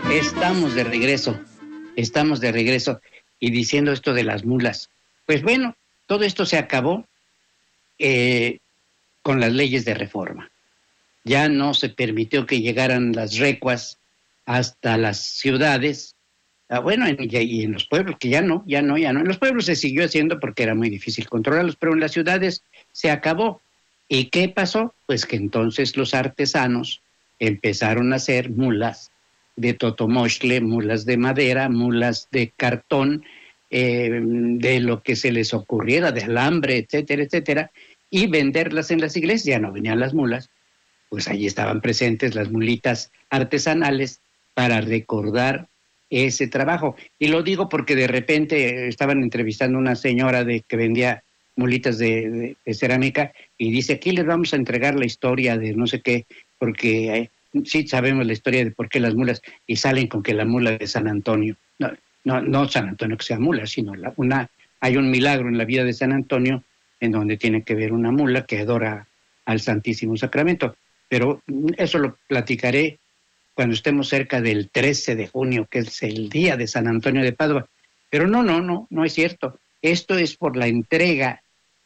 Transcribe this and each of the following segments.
Estamos de regreso, estamos de regreso y diciendo esto de las mulas. Pues bueno, todo esto se acabó eh, con las leyes de reforma. Ya no se permitió que llegaran las recuas hasta las ciudades. Bueno, y en los pueblos, que ya no. En los pueblos se siguió haciendo porque era muy difícil controlarlos, pero en las ciudades se acabó. ¿Y qué pasó? Pues que entonces los artesanos empezaron a hacer mulas de totomochle, mulas de madera, mulas de cartón, de lo que se les ocurriera, de alambre, etcétera, etcétera, y venderlas en las iglesias. Ya no venían las mulas, pues allí estaban presentes las mulitas artesanales para recordar ese trabajo. Y lo digo porque de repente estaban entrevistando a una señora que vendía mulitas de cerámica y dice, aquí les vamos a entregar la historia de no sé qué, porque sí sabemos la historia de por qué las mulas, y salen con que la mula de San Antonio. No San Antonio que sea mula, sino hay un milagro en la vida de San Antonio en donde tiene que ver una mula que adora al Santísimo Sacramento. Pero eso lo platicaré cuando estemos cerca del 13 de junio, que es el día de San Antonio de Padua. Pero no es cierto. Esto es por la entrega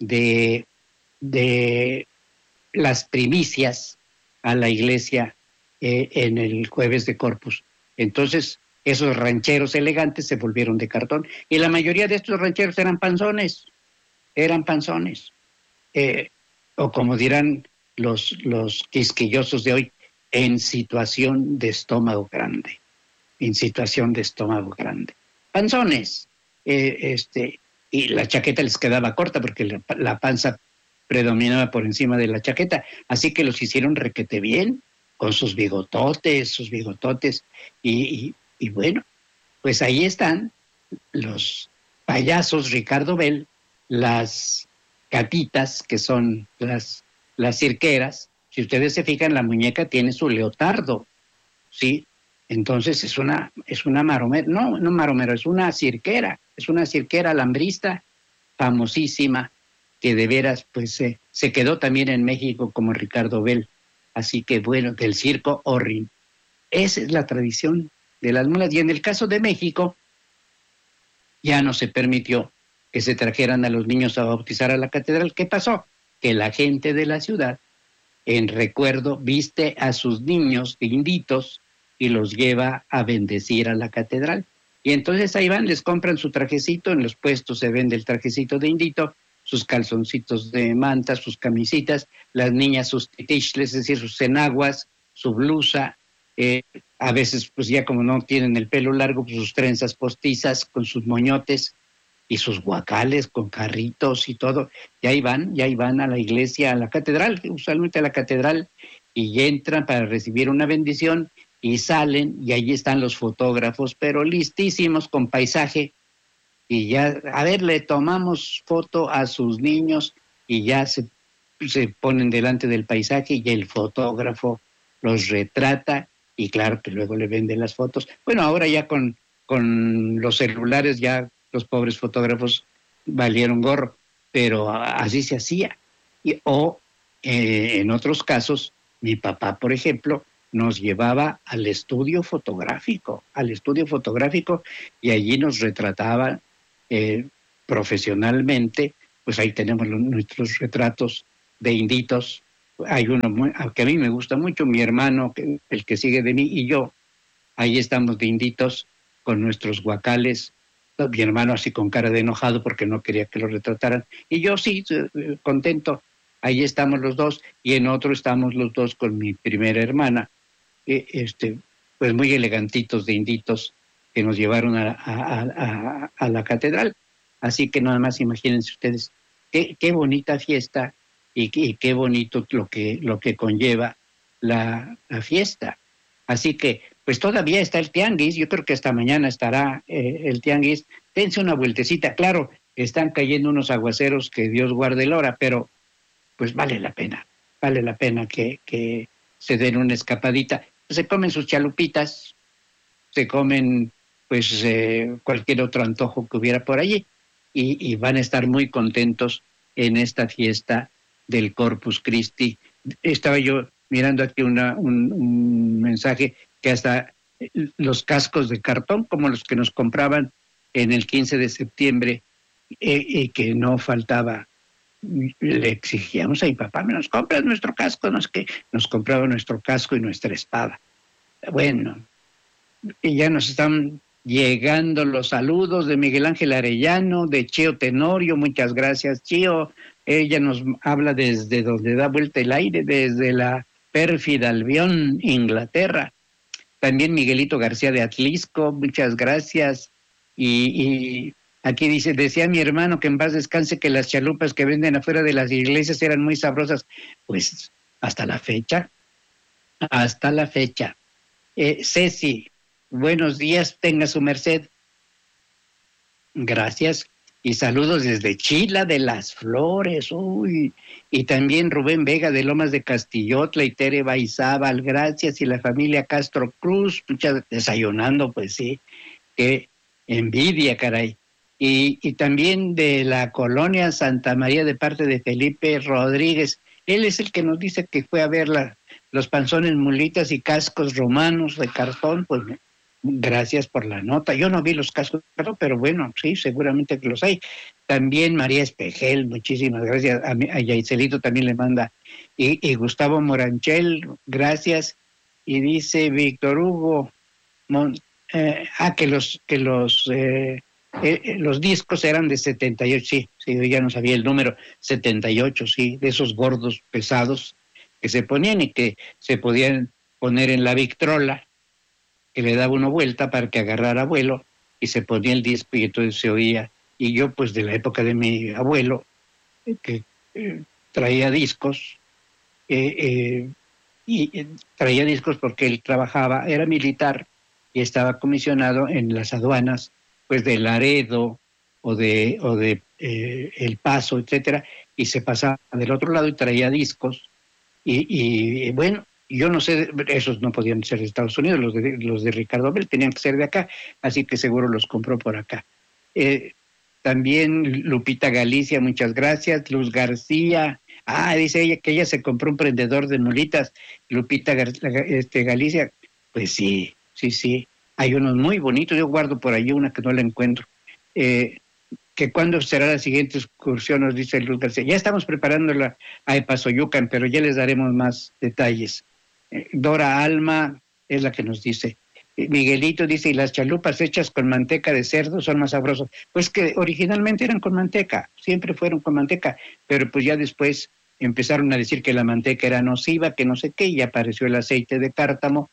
de las primicias a la iglesia en el jueves de Corpus. Entonces, esos rancheros elegantes se volvieron de cartón. Y la mayoría de estos rancheros eran panzones. O como dirán los quisquillosos de hoy, en situación de estómago grande, panzones, y la chaqueta les quedaba corta porque la panza predominaba por encima de la chaqueta, así que los hicieron requete bien, con sus bigototes, y bueno, pues ahí están los payasos Ricardo Bell, las gatitas, que son las cirqueras. Si ustedes se fijan, la muñeca tiene su leotardo, ¿sí? Entonces es una maromera, no maromero, es una cirquera alambrista famosísima, que de veras, pues se quedó también en México como Ricardo Bell. Así que bueno, del circo Orrin. Esa es la tradición de las mulas. Y en el caso de México, ya no se permitió que se trajeran a los niños a bautizar a la catedral. ¿Qué pasó? Que la gente de la ciudad, en recuerdo, viste a sus niños inditos y los lleva a bendecir a la catedral. Y entonces ahí van, les compran su trajecito, en los puestos se vende el trajecito de indito, sus calzoncitos de manta, sus camisitas, las niñas sus titichles, es decir, sus enaguas, su blusa, a veces pues ya como no tienen el pelo largo, pues sus trenzas postizas con sus moñotes y sus guacales con carritos y todo, y ahí van a la iglesia, a la catedral, usualmente a la catedral, y entran para recibir una bendición y salen, y allí están los fotógrafos, pero listísimos con paisaje, y ya, a ver, le tomamos foto a sus niños, y ya se ponen delante del paisaje, y el fotógrafo los retrata, y claro que luego le venden las fotos. Bueno, ahora ya con los celulares ya los pobres fotógrafos valieron gorro, pero así se hacía. En otros casos, mi papá, por ejemplo, nos llevaba al estudio fotográfico, y allí nos retrataba profesionalmente. Pues ahí tenemos nuestros retratos de inditos. Hay uno que a mí me gusta mucho, mi hermano, el que sigue de mí, y yo, ahí estamos de inditos con nuestros guacales, mi hermano así con cara de enojado porque no quería que lo retrataran, y yo sí, contento. Ahí estamos los dos, y en otro estamos los dos con mi primera hermana, pues muy elegantitos de inditos, que nos llevaron a la catedral. Así que nada más imagínense ustedes qué bonita fiesta, y qué bonito lo que conlleva la fiesta. Así que, pues todavía está el tianguis, yo creo que hasta mañana estará el tianguis. Dense una vueltecita, claro, están cayendo unos aguaceros que Dios guarde el hora, pero pues vale la pena que se den una escapadita. Se comen sus chalupitas, se comen pues cualquier otro antojo que hubiera por allí, y van a estar muy contentos en esta fiesta del Corpus Christi. Estaba yo mirando aquí un mensaje que hasta los cascos de cartón, como los que nos compraban en el 15 de septiembre, y que no faltaba. Le exigíamos a mi papá, me nos compras nuestro casco, no es que nos compraba nuestro casco y nuestra espada. Bueno, y ya nos están llegando los saludos de Miguel Ángel Arellano, de Chio Tenorio, muchas gracias, Chio. Ella nos habla desde donde da vuelta el aire, desde la pérfida Albión, Inglaterra. También Miguelito García de Atlisco, muchas gracias. Y aquí dice, decía mi hermano que en paz descanse que las chalupas que venden afuera de las iglesias eran muy sabrosas. Pues hasta la fecha, hasta la fecha. Ceci, buenos días, tenga su merced. Gracias. Y saludos desde Chila de las Flores. Uy. Y también Rubén Vega de Lomas de Castillotla y Tere Baizábal. Gracias. Y la familia Castro Cruz. Muchas, desayunando, pues sí. Qué envidia, caray. Y también de la colonia Santa María de parte de Felipe Rodríguez. Él es el que nos dice que fue a ver los panzones mulitas y cascos romanos de cartón. Pues gracias por la nota. Yo no vi los cascos, pero bueno, sí, seguramente que los hay. También María Espejel, muchísimas gracias. A Yaicelito también le manda. Y Gustavo Moranchel, gracias. Y dice Víctor Hugo, que los discos eran de 78, sí, yo ya no sabía el número, 78, sí, de esos gordos pesados que se ponían y que se podían poner en la Victrola, que le daba una vuelta para que agarrara vuelo y se ponía el disco y entonces se oía. Y yo, pues de la época de mi abuelo, que traía discos, y traía discos porque él trabajaba, era militar y estaba comisionado en las aduanas, pues de Laredo o de El Paso, etcétera, y se pasaba del otro lado y traía discos. Y bueno, yo no sé, esos no podían ser de Estados Unidos, los de Ricardo Abel tenían que ser de acá, así que seguro los compró por acá. También Lupita Galicia, muchas gracias. Luz García, dice ella que ella se compró un prendedor de mulitas. Lupita Galicia, pues sí, hay unos muy bonitos, yo guardo por ahí una que no la encuentro. Que cuándo será la siguiente excursión, nos dice Luz García. Ya estamos preparándola a Epazoyucan, pero ya les daremos más detalles. Dora Alma es la que nos dice. Miguelito dice, y las chalupas hechas con manteca de cerdo son más sabrosas. Pues que originalmente eran con manteca, siempre fueron con manteca, pero pues ya después empezaron a decir que la manteca era nociva, que no sé qué, y apareció el aceite de cártamo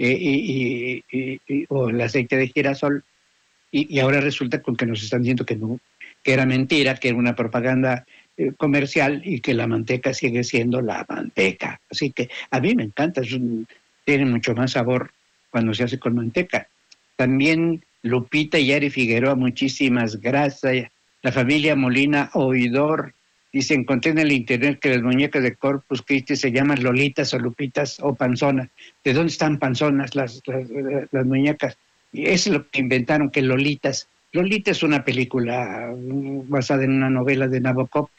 o el aceite de girasol, y ahora resulta con que nos están diciendo que no, que era mentira, que era una propaganda comercial y que la manteca sigue siendo la manteca. Así que a mí me encanta, tiene mucho más sabor cuando se hace con manteca. También Lupita y Yari Figueroa, muchísimas gracias. La familia Molina Oidor dice, encontré en el internet que las muñecas de Corpus Christi se llaman Lolitas o Lupitas o Panzonas. ¿De dónde están panzonas las muñecas? Y eso es lo que inventaron, que Lolitas. Lolita es una película basada en una novela de Nabokov.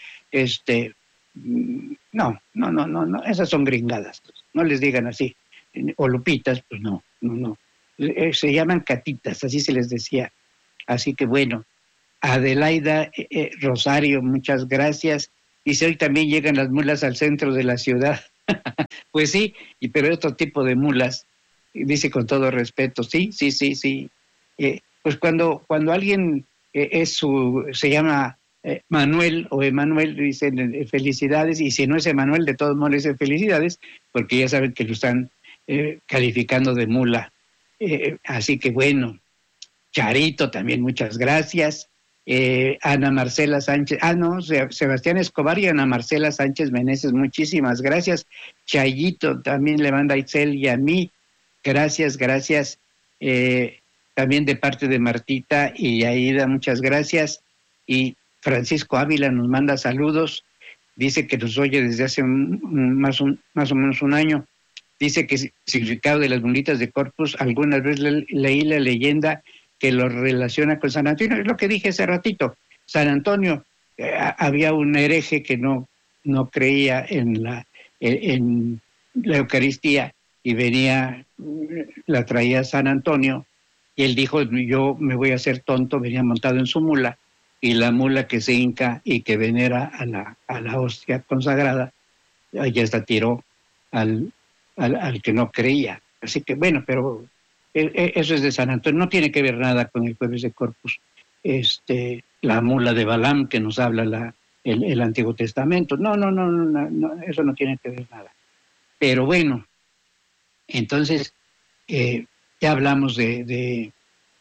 No, esas son gringadas. No les digan así. O Lupitas, pues no. Se llaman catitas, así se les decía. Así que bueno, Adelaida Rosario, muchas gracias. Dice, hoy también llegan las mulas al centro de la ciudad. Pues sí, pero otro tipo de mulas. Dice con todo respeto, sí. Pues cuando alguien se llama Manuel o Emanuel, dicen felicidades, y si no es Emanuel, de todos modos le dicen felicidades, porque ya saben que lo están calificando de mula. Así que bueno, Charito también, muchas gracias. Ana Marcela Sánchez, Sebastián Escobar y Ana Marcela Sánchez Meneses, muchísimas gracias. Chayito también le manda a Itzel y a mí, gracias. También de parte de Martita y Aida, muchas gracias. Y Francisco Ávila nos manda saludos, dice que nos oye desde hace más o menos un año. Dice que el significado de las mulitas de Corpus, alguna vez leí la leyenda que lo relaciona con San Antonio, es lo que dije hace ratito. San Antonio, había un hereje que no creía en la Eucaristía, y venía, la traía a San Antonio, y él dijo, yo me voy a hacer tonto, venía montado en su mula, y la mula que se hinca y que venera a la hostia consagrada, ya hasta tiró al que no creía. Así que bueno, pero eso es de San Antonio, no tiene que ver nada con el Jueves de Corpus. La mula de Balaam que nos habla el Antiguo Testamento, no, eso no tiene que ver nada. Pero bueno, entonces ya hablamos de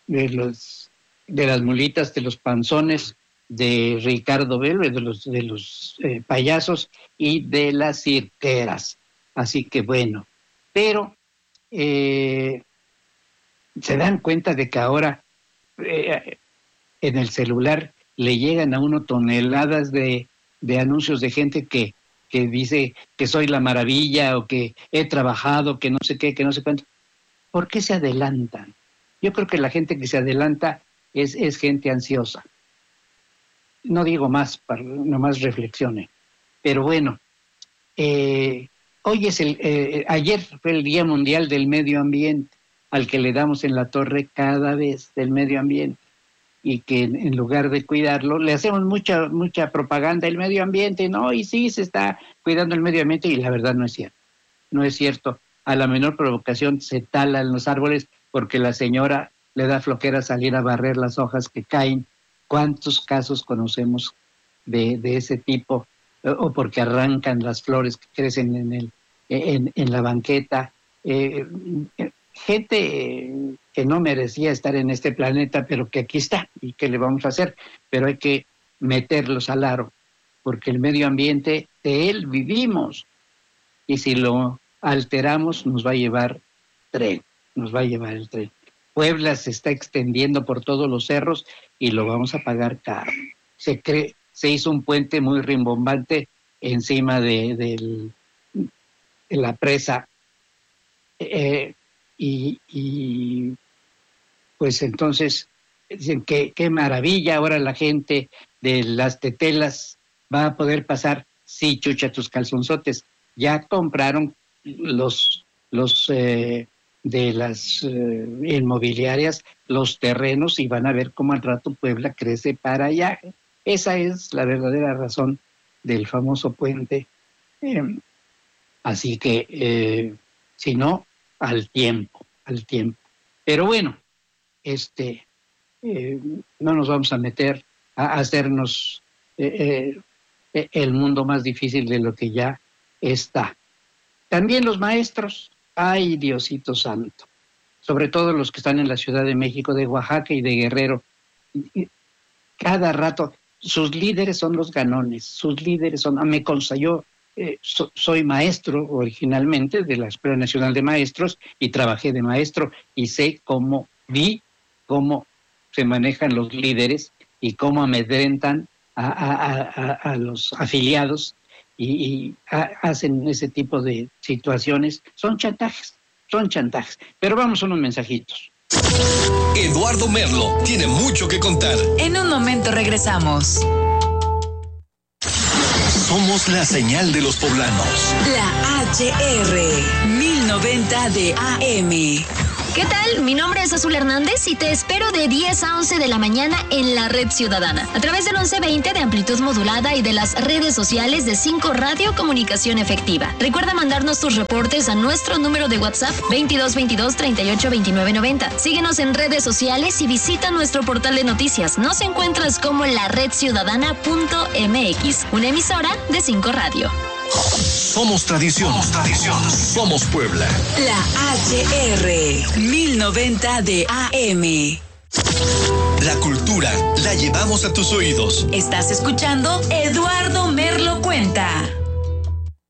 las mulitas, de los panzones, de Ricardo Bell, de los payasos y de las cirqueras. Así que bueno, pero se dan cuenta de que ahora en el celular le llegan a uno toneladas de anuncios de gente que dice que soy la maravilla o que he trabajado, que no sé qué, que no sé cuánto. ¿Por qué se adelantan? Yo creo que la gente que se adelanta es gente ansiosa. No digo más, nomás reflexione. Pero bueno, hoy ayer fue el Día Mundial del Medio Ambiente, al que le damos en la torre cada vez del medio ambiente, y que en lugar de cuidarlo, le hacemos mucha propaganda del medio ambiente, ¿no? Y sí, se está cuidando el medio ambiente, y la verdad no es cierto. No es cierto. A la menor provocación se talan los árboles porque la señora le da flojera salir a barrer las hojas que caen. ¿Cuántos casos conocemos de ese tipo? O porque arrancan las flores que crecen en la banqueta. Gente que no merecía estar en este planeta, pero que aquí está, y que le vamos a hacer. Pero hay que meterlos al aro, porque el medio ambiente, de él vivimos. Y si lo alteramos, nos va a llevar el tren. Puebla se está extendiendo por todos los cerros y lo vamos a pagar caro. Se hizo un puente muy rimbombante encima de la presa, y pues entonces dicen que qué maravilla, ahora la gente de las tetelas va a poder pasar. Sí, chucha tus calzonzotes, ya compraron los de las inmobiliarias los terrenos, y van a ver cómo al rato Puebla crece para allá. Esa es la verdadera razón del famoso puente. Así que, si no, al tiempo. Pero bueno, no nos vamos a meter a hacernos el mundo más difícil de lo que ya está. También los maestros, ay Diosito Santo, sobre todo los que están en la Ciudad de México, de Oaxaca y de Guerrero, cada rato, sus líderes son los ganones, sus líderes son, me consta, yo soy maestro originalmente de la Escuela Nacional de Maestros y trabajé de maestro y vi cómo se manejan los líderes y cómo amedrentan a los afiliados y hacen ese tipo de situaciones. Son chantajes. Pero vamos a unos mensajitos. Eduardo Merlo tiene mucho que contar. En un momento regresamos. Somos la señal de los poblanos. La HR 1090 de AM. ¿Qué tal? Mi nombre es Azul Hernández y te espero de 10 a 11 de la mañana en la Red Ciudadana, a través del 1120 de amplitud modulada y de las redes sociales de 5 Radio Comunicación Efectiva. Recuerda mandarnos tus reportes a nuestro número de WhatsApp 2222-382990. Síguenos en redes sociales y visita nuestro portal de noticias. Nos encuentras como laredciudadana.mx, una emisora de 5 Radio. Somos tradición. Somos Puebla. La HR 1090 de AM. La cultura la llevamos a tus oídos. Estás escuchando Eduardo Merlo Cuenta.